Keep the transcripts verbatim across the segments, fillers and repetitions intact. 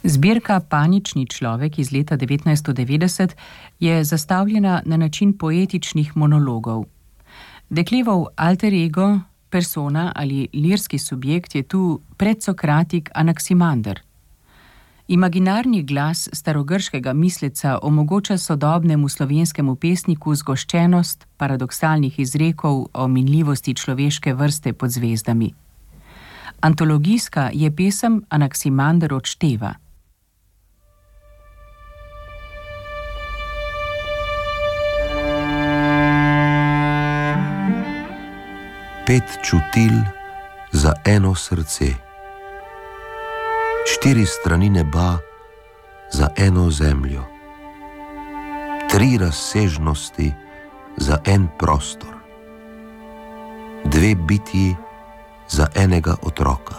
Zbirka Panični človek iz leta devetnajststo devetdeset je zastavljena na način poetičnih monologov. Deklevov alter ego, persona ali lirski subjekt je tu predsokratik Anaksimander. Imaginarni glas starogrškega misleca omogoča sodobnemu slovenskemu pesniku zgoščenost paradoksalnih izrekov o minljivosti človeške vrste pod zvezdami. Antologijska je pesem Anaksimander odšteva. Pet čutil za eno srce, štiri strani neba za eno zemljo, tri razsežnosti za en prostor, dve bitji za enega otroka,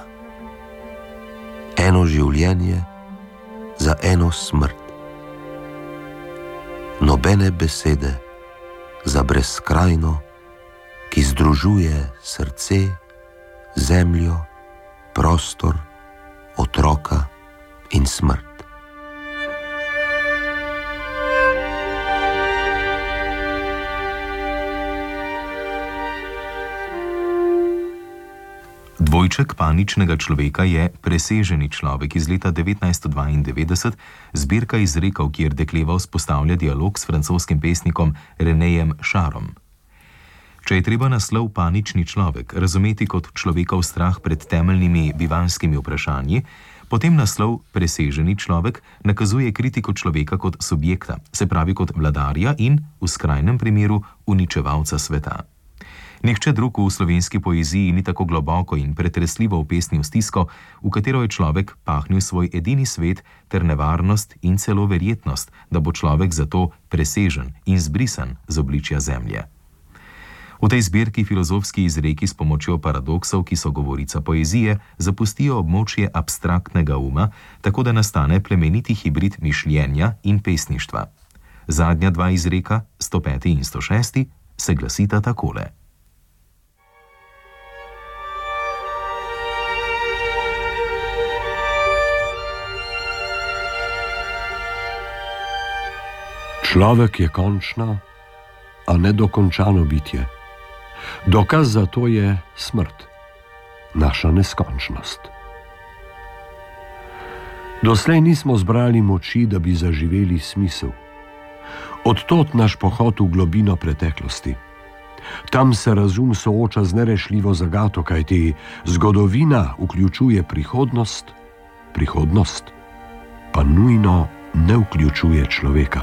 eno življenje za eno smrt, nobene besede za brezkrajno, ki združuje srce, zemljo, prostor, otroka in smrt. Dvojček paničnega človeka je Preseženi človek iz leta devetnajststo dvaindevetdeset, zbirka izrekov, kjer dekleva vzpostavlja dialog s francoskim pesnikom Renéjem Charom. Če je treba naslov Panični človek razumeti kot človekov strah pred temeljnimi bivanjskimi vprašanji, potem naslov Preseženi človek nakazuje kritiko človeka kot subjekta, se pravi kot vladarja in, v skrajnem primeru, uničevalca sveta. Nihče drug v slovenski poeziji ni tako globoko in pretresljivo vpesnil stisko, v katero je človek pahnil svoj edini svet ter nevarnost in celo verjetnost, da bo človek zato presežen in zbrisan z obličja zemlje. V tej zbirki filozofski izreki s pomočjo paradoksov, ki so govorica poezije, zapustijo območje abstraktnega uma, tako da nastane plemeniti hibrid mišljenja in pesništva. Zadnja dva izreka, sto peti in sto šesti, se glasita takole. Človek je končno, a nedokončano bitje. Dokaz za to je smrt, naša neskončnost. Doslej nismo zbrali moči, da bi zaživeli smisel. Odtot naš pohod v globino preteklosti. Tam se razum sooča z nerešljivo zagato, kajti zgodovina vključuje prihodnost, prihodnost pa nujno ne vključuje človeka.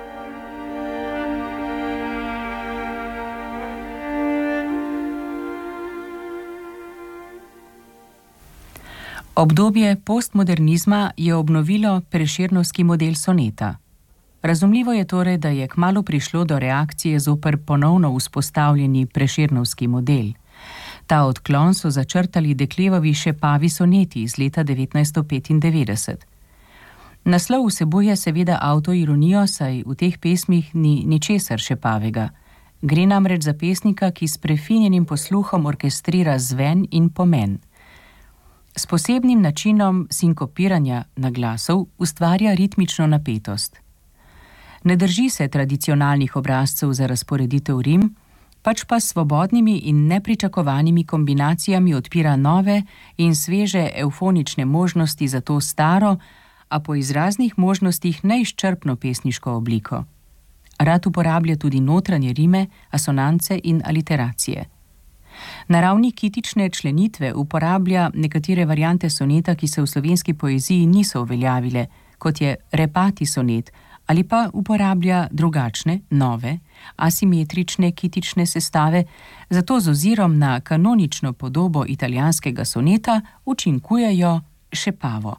Obdobje postmodernizma je obnovilo Prešernovski model soneta. Razumljivo je torej, da je kmalu prišlo do reakcije zoper ponovno vzpostavljeni Prešernovski model. Ta odklon so začrtali Deklevovi Šepavi soneti iz leta devetnajststo petindevetdeset. Naslov vsebuje seveda avtoironijo, saj v teh pesmih ni ničesar šepavega. Gre namreč za pesnika, ki s prefinjenim posluhom orkestrira zven in pomen. S posebnim načinom sinkopiranja naglasov ustvarja ritmično napetost. Ne drži se tradicionalnih obrazcev za razporeditev rim, pač pa s svobodnimi in nepričakovanimi kombinacijami odpira nove in sveže evfonične možnosti za to staro, a po izraznih možnostih neizčrpno pesniško obliko. Rad uporablja tudi notranje rime, asonance in aliteracije. Na ravni kitične členitve uporablja nekatere variante soneta, ki se v slovenski poeziji niso uveljavile, kot je repati sonet, ali pa uporablja drugačne, nove, asimetrične kitične sestave, zato z ozirom na kanonično podobo italijanskega soneta učinkujejo šepavo.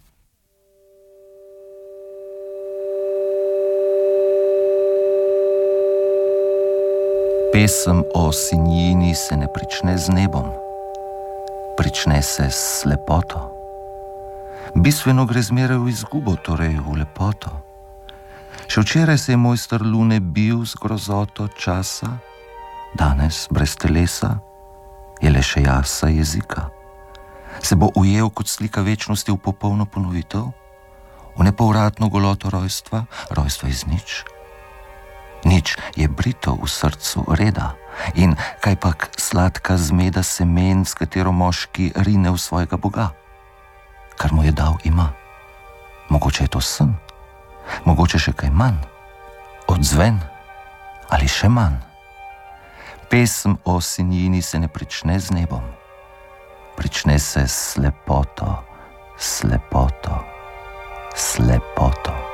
Pesem o Sinjini se ne prične z nebom, prične se s lepoto. Bistveno gre zmeraj v izgubo, torej v lepoto. Še včeraj se je mojster lune bil z grozoto časa, danes brez telesa je le še jasa jezika. Se bo ujel kot slika večnosti v popolno ponovitev? v nepovratno goloto rojstva, rojstva iz nič. Nič je brito v srcu reda in kajpak sladka zmeda semen, s katero moški rine v svojega Boga. Kar mu je dal, ima. Mogoče je to sen, mogoče še kaj manj, odzven ali še manj. Pesem o sinjini se ne prične z nebom, prične se s slepoto, slepoto, slepoto.